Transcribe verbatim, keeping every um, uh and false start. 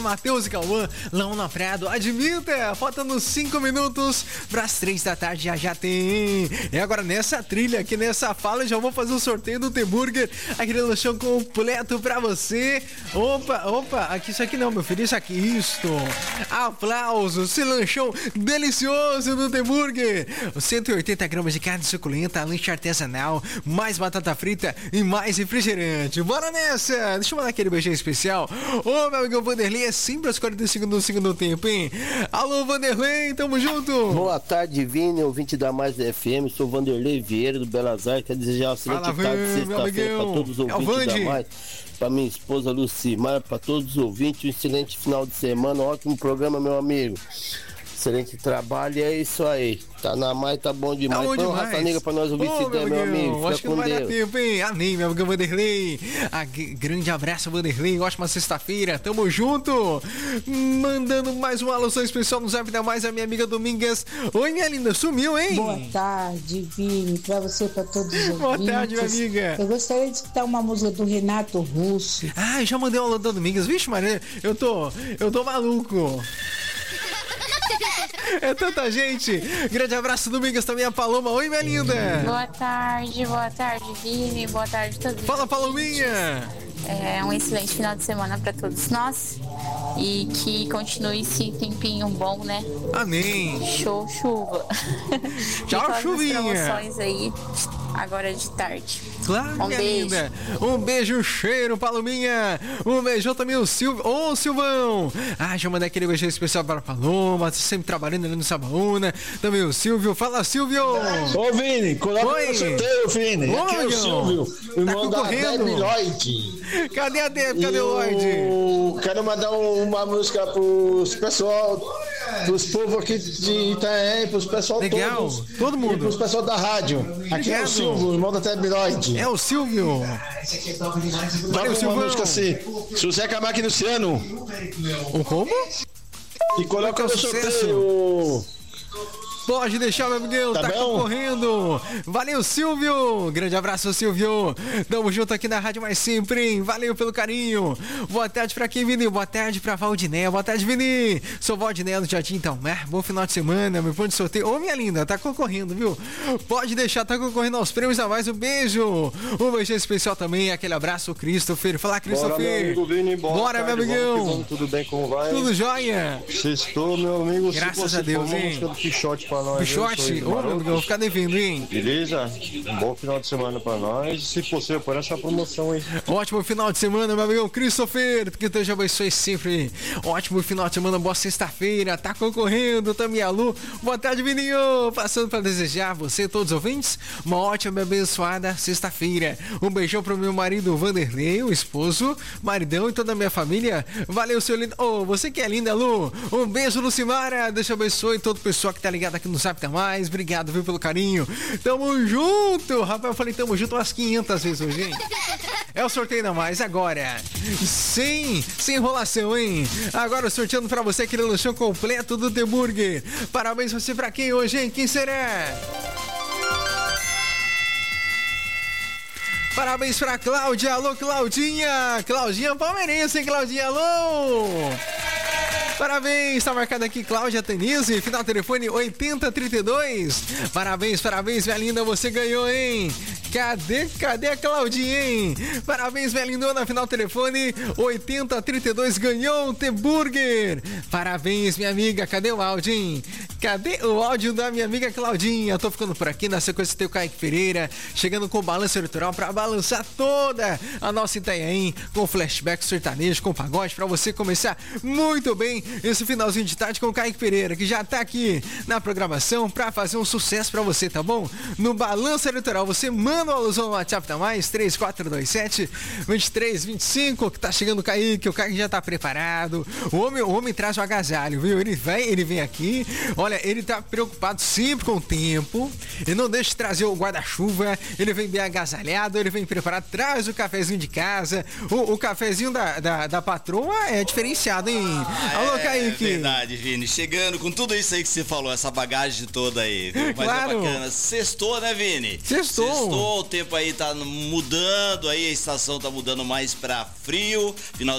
Matheus e Cauã, Lão na Prado, admita, faltando cinco minutos para as três da tarde, já já tem. E agora nessa trilha, aqui nessa fala, já vou fazer o sorteio do T-Burger, aquele lanchão completo para você. Opa, opa, aqui isso aqui não, meu filho, isso aqui, isto. Aplausos, esse lanchão delicioso do T-Burger. cento e oitenta gramas de carne suculenta, lanche artesanal, mais batata frita e mais refrigerante. Bora nessa! Deixa eu mandar aquele beijinho especial. Ô, meu amigo Vanderlei, é sempre aos quarenta e cinco do segundo tempo, hein? Alô, Vanderlei, tamo junto! Boa tarde, Vini, ouvinte da Mais F M, sou Vanderlei Vieira do Belas Artes, quero desejar uma excelente Fala, tarde de meu sexta-feira para todos os ouvintes é da Mais, para minha esposa Lucimar, para todos os ouvintes, um excelente final de semana, um ótimo programa, meu amigo. Excelente trabalho, é isso aí. Tá na mais, tá bom demais. Tá bom Põe demais. uma raça negra pra nós ouvir Ô, se der, meu amigo. Fica acho que com não vai Deus. dar tempo, hein? Amém, meu amigo Vanderlei. Ah, grande abraço, Vanderlei. Ótima sexta-feira. Tamo junto. Mandando mais uma alusão especial no Zap da Mais, a minha amiga Domingas. Oi, minha linda, sumiu, hein? Boa tarde, Vini. Pra você, pra todos os Boa ouvintes. tarde, minha amiga. Eu gostaria de escutar uma música do Renato Russo. Ah, já mandei uma alô da Domingas. Vixe, Maria, eu tô, eu tô maluco. É tanta gente. Grande abraço, Domingas, também a Paloma. Oi, minha linda. Boa tarde, boa tarde, Vini. Boa tarde a todos. Fala, Palominha. É um excelente final de semana para todos nós. E que continue esse tempinho bom, né? Amém. Show, chuva. Tchau, e chuvinha. promoções aí, agora de tarde. Claro, um minha beijo. linda. Um beijo, um cheiro, Palominha. Um beijão também, o Silvio. Ô, Silvão. Ah, já mandei aquele beijão especial para a Paloma, sempre trabalhando ali no Sabaúna. Também o Silvio. Fala, Silvio. Ô, Vini, coloca Oi. no sorteio, Vini. Aqui é o Silvio, irmão da concorrendo. Debbie Lloyd. Cadê a Deb? Cadê E o Lloyd? eu quero mandar uma música pros pessoal, pros povos aqui de Itaém, pros pessoal Legal, todos. todo mundo. E pros pessoal da rádio. Aqui é Obrigado. o Silvio, irmão da Debbie Lloyd. É o Silvio. Toca Valeu, uma Silvão. música assim, José Camargo e Luciano. O como? E coloca Qual no que é o sucesso? sorteio. Pode deixar, meu amiguinho, tá, Tá bom? concorrendo. Valeu, Silvio. Grande abraço, Silvio. Tamo junto aqui na Rádio Mais Sempre, hein? Valeu pelo carinho. Boa tarde pra quem, Vini? Boa tarde pra Valdiné. Boa tarde, Vini. Sou Valdiné do Jardim Itamar. Bom final de semana. Me põe de sorteio. Ô, minha linda, tá concorrendo, viu? Pode deixar, tá concorrendo aos prêmios a mais. Um beijo. Um beijo especial também. Aquele abraço, Christopher. Fala, Christopher. Bora, meu amigo Vini, bora, Bora, meu tarde, amigão. vamos que vamos, tudo bem, como vai? Tudo jóia. Sextou, meu amigo. Graças se a Deus, for, hein? uma música do Pichote pra nós. Pichote. viu? Ô, meu amigão, vou ficar devendo, hein? Beleza? Um bom final de semana pra nós. Se possível, por essa promoção aí. Ótimo final de semana, meu amigão Christopher. Que Deus te abençoe sempre. Ótimo final de semana, boa sexta-feira. Tá concorrendo também a Lu. Boa tarde, Vininho. Passando para desejar a você, todos os ouvintes, uma ótima e abençoada sexta-feira. Um beijão pro meu marido Vanderlei, o esposo, maridão e toda a minha família. Valeu, seu lindo. Ô, oh, você que é linda, Lu. Um beijo, Lucimara. Deus te abençoe todo o pessoal que tá ligado aqui no Zap da Mais. Obrigado, viu, pelo carinho. Tamo junto. Rapaz, eu falei tamo junto umas quinhentas vezes hoje, hein? É o sorteio da Mais agora. Sem, sem enrolação, hein? Agora sorteando pra você aquele lanchão completo do The Burger. Parabéns você pra quem hoje, hein? Quem será? Parabéns pra Cláudia. Alô, Claudinha. Claudinha palmeirense, hein, Claudinha? Alô. Parabéns, tá marcado aqui Cláudia Tenise, final telefone oitenta trinta e dois. Parabéns, parabéns, minha linda, você ganhou, hein? Cadê, cadê a Claudinha, hein? Parabéns, minha lindona, final telefone oitenta trinta e dois, ganhou um T-Burger. Parabéns, minha amiga, cadê o áudio, hein? Cadê o áudio da minha amiga Claudinha? Tô ficando por aqui, na sequência tem o Kaique Pereira, chegando com o balanço eleitoral pra balançar toda a nossa Itanhaém, com flashback sertanejo, com pagode, pra você começar muito bem esse finalzinho de tarde com o Kaique Pereira, que já tá aqui na programação pra fazer um sucesso pra você, tá bom? No balanço eleitoral, você manda uma alusão no WhatsApp da Mais, três quatro dois sete, dois três dois cinco, que tá chegando o Kaique, o Kaique já tá preparado, o homem, o homem traz o agasalho, viu? Ele vem, ele vem aqui, olha, ele tá preocupado sempre com o tempo, ele não deixa de trazer o guarda-chuva, ele vem bem agasalhado, ele vem preparado, traz o cafezinho de casa, o, o cafezinho da, da, da patroa é diferenciado, hein? Ah, Alô, é, Kaique. É verdade, Vini, chegando com tudo isso aí que você falou, essa bagagem toda aí, viu? Mas claro. É bacana, sextou, né, Vini? Sextou. Sextou, o tempo aí tá mudando, aí a estação tá mudando mais pra frio, final